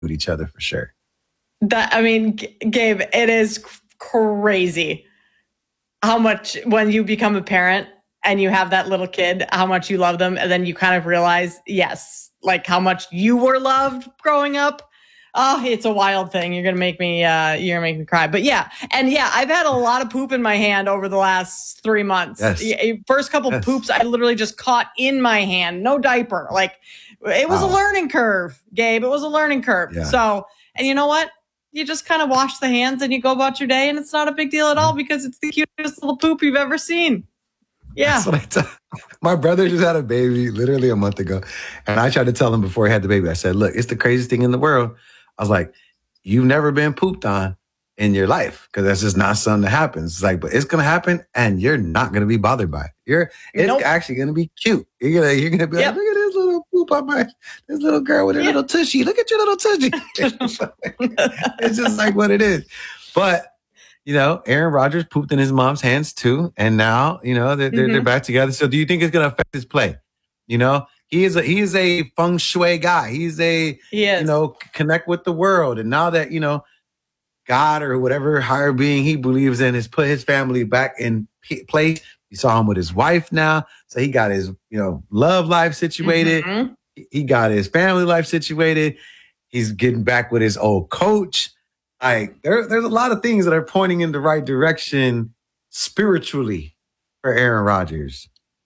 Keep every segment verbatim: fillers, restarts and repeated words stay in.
with each other for sure. That I mean, G- Gabe, it is crazy how much when you become a parent and you have that little kid, how much you love them, and then you kind of realize, yes, like how much you were loved growing up. Oh, it's a wild thing. You're gonna make me, uh, you're gonna make me cry. But yeah, and yeah, I've had a lot of poop in my hand over the last three months. Yes. First couple Yes. poops, I literally just caught in my hand, no diaper. Like it was Wow. a learning curve, Gabe. It was a learning curve. Yeah. So, and you know what? You just kind of wash the hands and you go about your day, and it's not a big deal at all because it's the cutest little poop you've ever seen. Yeah. That's what I tell. My brother just had a baby literally a month ago. And I tried to tell him before he had the baby, I said, look, it's the craziest thing in the world. I was like, you've never been pooped on in your life because that's just not something that happens. It's like, but it's going to happen and you're not going to be bothered by it. You're, it's Nope. actually going to be cute. You're going to, you're going to be Yep. like, look at this little poop on my, this little girl with her Yeah. little tushy. Look at your little tushy. It's just like what it is. But, you know, Aaron Rodgers pooped in his mom's hands too. And now, you know, they're, they're, Mhm. they're back together. So do you think it's going to affect his play? You know, he is a, he is a feng shui guy. He's a, He is. you know, connect with the world. And now that, you know, God or whatever higher being he believes in has put his family back in p- place. You saw him with his wife now. So he got his, you know, love life situated. Mhm. He got his family life situated. He's getting back with his old coach. Like there, there's a lot of things that are pointing in the right direction spiritually for Aaron Rodgers.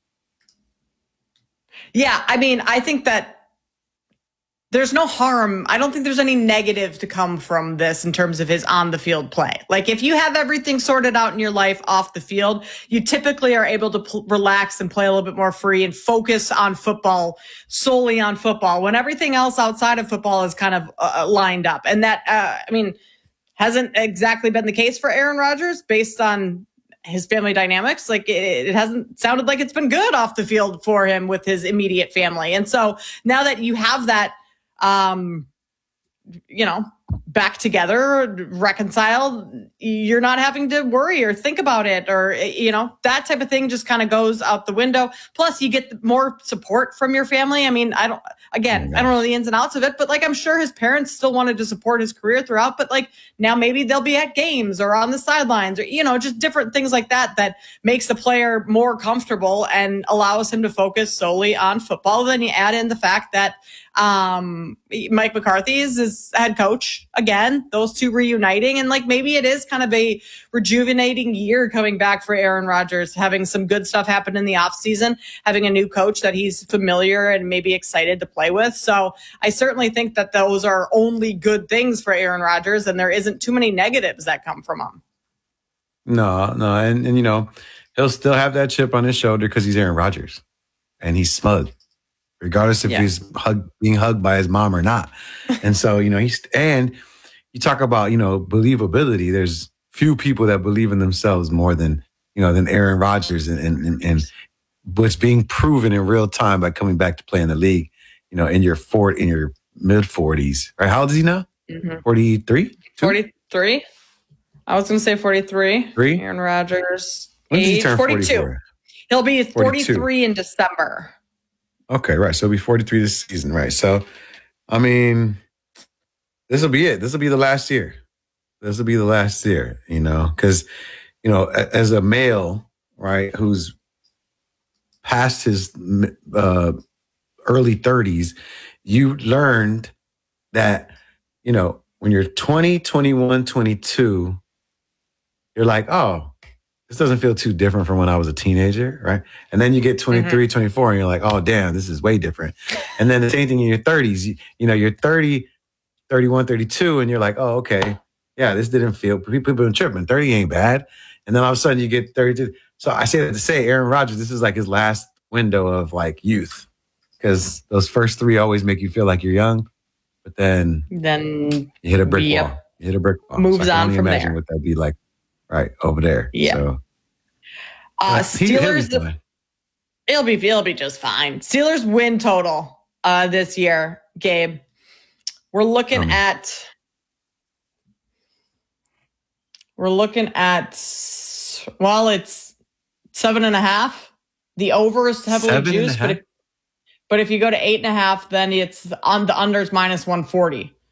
Yeah, I mean, I think that there's no harm. I don't think there's any negative to come from this in terms of his on the field play. Like if you have everything sorted out in your life off the field, you typically are able to pl- relax and play a little bit more free and focus on football, solely on football, when everything else outside of football is kind of uh, lined up. And that, uh, I mean, hasn't exactly been the case for Aaron Rodgers based on his family dynamics. Like it, it hasn't sounded like it's been good off the field for him with his immediate family. And so now that you have that, um, you know, back together, reconciled, you're not having to worry or think about it or, you know, that type of thing just kind of goes out the window. Plus you get more support from your family. I mean, I don't, again, Oh I don't know the ins and outs of it, but like, I'm sure his parents still wanted to support his career throughout, but like now maybe they'll be at games or on the sidelines or, you know, just different things like that, that makes the player more comfortable and allows him to focus solely on football. Then you add in the fact that, um, Mike McCarthy is his head coach again, those two reuniting. And like, maybe it is kind of a rejuvenating year coming back for Aaron Rodgers, having some good stuff happen in the offseason, having a new coach that he's familiar and maybe excited to play with. So I certainly think that those are only good things for Aaron Rodgers and there isn't too many negatives that come from him. No, no. And, and you know, he'll still have that chip on his shoulder because he's Aaron Rodgers and he's smug, regardless if Yeah. he's hug, being hugged by his mom or not. And so, you know, he's, and you talk about, you know, believability. There's few people that believe in themselves more than, you know, than Aaron Rodgers and, and, and what's being proven in real time by coming back to play in the league, you know, in your four, in your mid forties, right? How old is he now? Mm-hmm. forty-three? forty-three? I was going to say forty-three. Three? Aaron Rodgers. When did he Age turn forty-two. forty-four? He'll be forty-two. forty-three in December. Okay, right. So he'll be forty-three this season, right? So, I mean, this will be it. This will be the last year. This will be the last year, you know, because, you know, a- as a male, right, who's past his uh, early thirties, you learned that, you know, when you're twenty, twenty-one, twenty-two, you're like, oh, this doesn't feel too different from when I was a teenager, right? And then you get twenty-three, mm-hmm. twenty-four, and you're like, oh, damn, this is way different. And then the same thing in your thirties, you, you know, you're thirty, thirty-one, thirty-two, and you're like, oh, okay, yeah, this didn't feel, people have been tripping. thirty ain't bad. And then all of a sudden you get thirty-two. So I say that to say Aaron Rodgers, this is like his last window of like youth, because those first three always make you feel like you're young, but then then you hit a brick yep. wall. You hit a brick wall. Moves so I can on only from imagine there. what that'd be like right over there. Yeah. So, uh, he, Steelers, the, it'll be it'll be just fine. Steelers win total uh, this year, Gabe. We're looking um, at we're looking at well, it's seven and a half. The over is heavily juiced, but if, but if you go to eight and a half, then it's on the unders minus one forty.